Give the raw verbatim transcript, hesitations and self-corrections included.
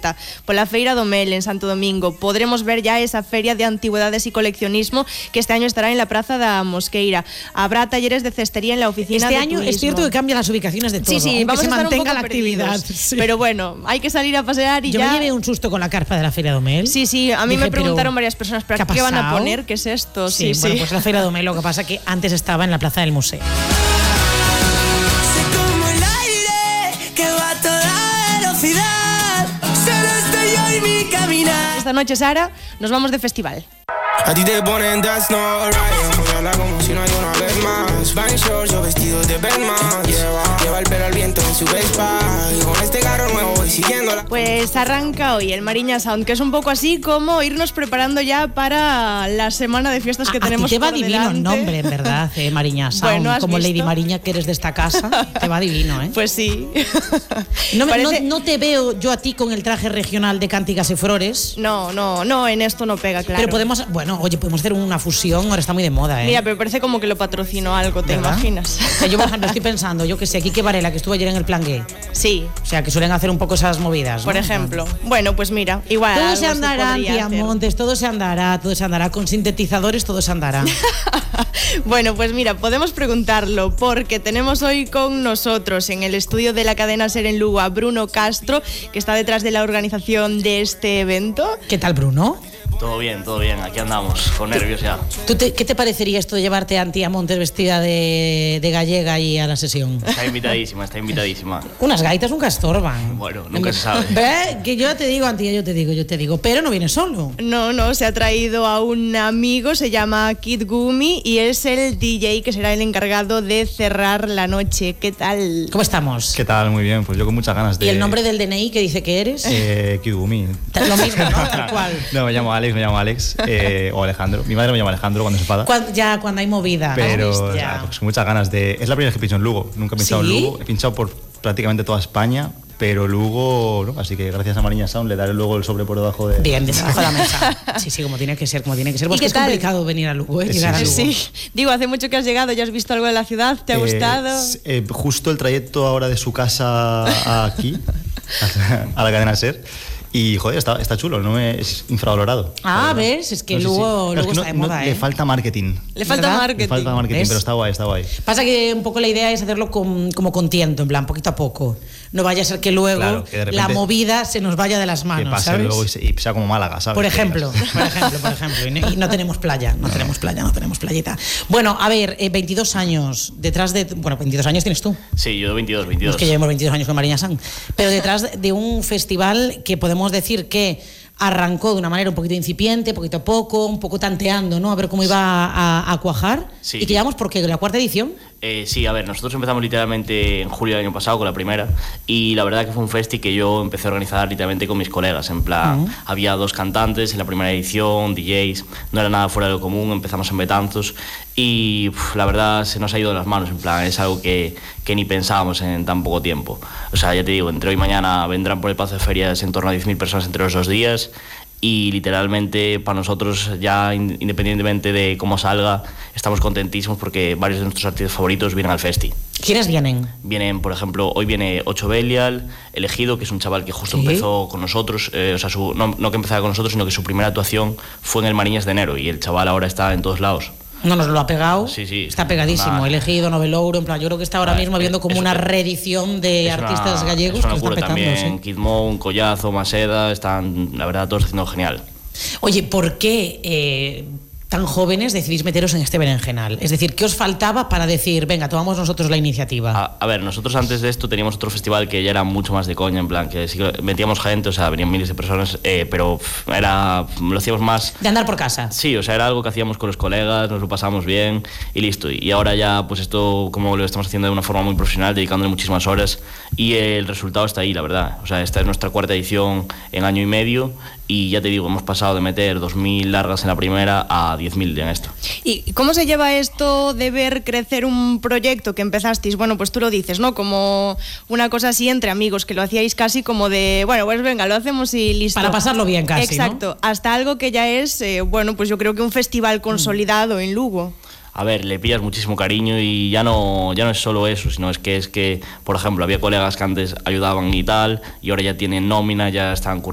aberta pola Feira do Mel en Santo Domingo. Podremos ver ya esa feria de antigüedades y coleccionismo que este año estará en la Plaza da Mosqueira. Habrá talleres de cestería en la oficina este de año turismo. Es cierto que cambian las ubicaciones de todo, sí, sí, aunque vamos se a estar mantenga un poco la actividad. Sí. Pero bueno, hay que salir a pasear y Yo ya... me llevé un susto con la carpa de la Feira do Mel. Sí, sí, a mí Dije, me preguntaron pero, varias personas, ¿pero ¿qué, qué van a pasado? poner? ¿Qué es esto? Sí, sí, bueno, sí. pues la Feira do Mel, lo que pasa es que antes estaba en la Plaza del Museo. Sé como el aire que va a toda velocidad. Solo estoy yo y mi caminar. Esta noche, Sara, nos vamos de festival. A ti te ponen that's not right. Joderla como si no hay una vez más. Van shorts, yo vestidos de Batman. Lleva, lleva el pelo al viento en su Vespa. Y con este carro nuevo voy siguiéndola. Pues arranca hoy el Mariña Sound, que es un poco así como irnos preparando ya para la semana de fiestas que a, tenemos a ti te va por divino delante. el nombre, en verdad, eh, Mariña Sound. Bueno, ¿has como visto? Lady Mariña, que eres de esta casa, te va divino, ¿eh? Pues sí. No, me- Parece- no, no te veo yo a ti con el traje regional de Cánticas y Flores. No, no, no, en esto no pega, claro. Pero podemos, bueno, oye, podemos hacer una fusión, ahora está muy de moda, ¿eh? Mira, pero parece como que lo patrocinó algo, ¿te ¿Verdad? imaginas? O sea, yo, por ejemplo, estoy pensando, yo que sé, Quique Varela, que estuvo ayer en el Plan Gay. Sí, O sea, que suelen hacer un poco esas movidas, ¿no? por ejemplo. Bueno, pues mira, igual Todo algo se andará, podría hacer. Montes, todo se andará, todo se andará. Con sintetizadores todo se andará. Bueno, pues mira, podemos preguntarlo porque tenemos hoy con nosotros en el estudio de la cadena SER en Lugo a Bruno Castro, que está detrás de la organización de este evento. ¿Qué tal, Bruno? Todo bien, todo bien, aquí andamos, con nervios ya. ¿Tú te- ¿Qué te parecería esto de llevarte a Antía Montes vestida de, de gallega y a la sesión? Está invitadísima, está invitadísima. Unas gaitas nunca estorban. Bueno, nunca se sabe. ¿Ve? Que yo te digo, Antía, yo te digo, yo te digo. Pero no viene solo. No, no, se ha traído a un amigo, se llama Kid Gumi y es el D J que será el encargado de cerrar la noche. ¿Qué tal? ¿Cómo estamos? ¿Qué tal? Muy bien, pues yo con muchas ganas de... ¿Y el nombre del D N I que dice que eres? Eh, Kidgumi. Lo mismo, ¿no? Tal cual. No, me llamo Alex, me llamo Alex, eh, o Alejandro. Mi madre me llama Alejandro cuando se enfada. Cuando- ya cuando hay movida. Pero ¿no? Ya. ah, pues con muchas ganas de... Es la primera vez que pincho en Lugo. Nunca he pinchado ¿Sí? en Lugo. He pinchado por prácticamente toda España, pero Lugo, ¿no? Así que gracias a Mariña Sound le daré luego el sobre por debajo de... Bien, debajo de la mesa. Sí, sí, como tiene que ser, como tiene que ser. Pues ¿Y qué es tal? complicado venir a Lugo, ¿eh? Sí, Llegar a sí, Lugo. Sí, digo, hace mucho que has llegado, ¿ya has visto algo de la ciudad? ¿Te ha Eh, gustado? s- eh, justo el trayecto ahora de su casa a aquí, a la cadena SER. Y, joder, está, está chulo, no es infravalorado. Ah, la verdad. ¿ves? Es que No, sí, Lugo, sí. Claro, Lugo es que está no- de no- moda, ¿eh? Le falta marketing. Le falta ¿verdad? marketing. Le falta marketing, ¿Ves? pero está guay, está guay. Pasa que un poco la idea es hacerlo con, como con tiento, en plan, poquito a poco. No vaya a ser que luego Claro, que de repente- la movida se nos vaya de las Que manos, pase ¿sabes? luego y, se- y sea como Málaga, ¿sabes? Por Que ejemplo, digas, por ejemplo, por ejemplo. Y no, y no tenemos playa, no tenemos playa, no tenemos playita. Bueno, a ver, eh, veintidós años, detrás de... Bueno, veintidós años tienes tú. Sí, yo veintidós, No veintidós. es que llevemos veintidós años con Mariña Sound. Pero detrás de un festival que podemos decir que arrancó de una manera un poquito incipiente, poquito a poco, un poco tanteando, ¿no? A ver cómo iba a, a cuajar. Sí, y que sí. llevamos, ¿por qué? ¿La cuarta edición? Eh, sí, a ver, nosotros empezamos literalmente en julio del año pasado con la primera y la verdad que fue un festi que yo empecé a organizar literalmente con mis colegas, en plan, había dos cantantes en la primera edición, D Js, no era nada fuera de lo común, empezamos en Betanzos y uf, la verdad se nos ha ido de las manos, en plan, es algo que, que ni pensábamos en tan poco tiempo. O sea, ya te digo, entre hoy y mañana vendrán por el Pazo de Ferias en torno a diez mil personas entre los dos días y literalmente para nosotros ya in- independientemente de cómo salga estamos contentísimos porque varios de nuestros artistas favoritos vienen al festi. ¿Quiénes vienen? Vienen, por ejemplo, hoy viene Ocho Belial, Elegido, que es un chaval que justo Sí. empezó con nosotros, eh, o sea, su, no, no que empezara con nosotros, sino que su primera actuación fue en el Mariñas de enero y el chaval ahora está en todos lados. No nos lo ha pegado. Sí, sí. Está pegadísimo. Nada. Elegido, Novelouro, en plan, yo creo que está ahora Ah, mismo eh, viendo como es- una es- reedición de Es una- artistas gallegos es una que lo locura están petando. también. ¿Sí? Kid Mon, Collazo, Maseda, están, la verdad, todos haciendo genial. Oye, ¿por qué eh, tan jóvenes decidís meteros en este berenjenal? Es decir, ¿qué os faltaba para decir, venga, tomamos nosotros la iniciativa? A, a ver, nosotros antes de esto teníamos otro festival que ya era mucho más de coña, en plan, que sí que metíamos gente, o sea, venían miles de personas, eh, pero pff, era, lo hacíamos más... De andar por casa. Sí, o sea, era algo que hacíamos con los colegas, nos lo pasamos bien y listo. Y ahora ya, pues esto, como lo estamos haciendo de una forma muy profesional, dedicándole muchísimas horas y el resultado está ahí, la verdad. O sea, esta es nuestra cuarta edición en año y medio y ya te digo, hemos pasado de meter dos mil largas en la primera a diez mil en esto. ¿Y cómo se lleva esto de ver crecer un proyecto que empezasteis? Bueno, pues tú lo dices, ¿no? Como una cosa así entre amigos, que lo hacíais casi como de, bueno, pues venga, lo hacemos y listo. Para pasarlo bien casi, Exacto, ¿no? hasta algo que ya es, eh, bueno, pues yo creo que un festival consolidado en Lugo. A ver, le pillas muchísimo cariño y ya no, ya no es solo eso, sino es que es que, por ejemplo, había colegas que antes ayudaban y tal, y ahora ya tienen nómina, ya están